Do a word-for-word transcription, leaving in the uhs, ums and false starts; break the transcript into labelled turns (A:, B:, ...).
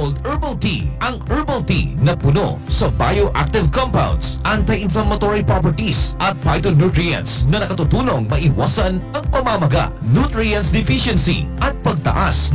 A: called herbal tea. Ang herbal tea na puno sa bioactive compounds, anti-inflammatory properties at phytonutrients na nakatutulong maiwasan ang pamamaga, nutrients deficiency at pagtaas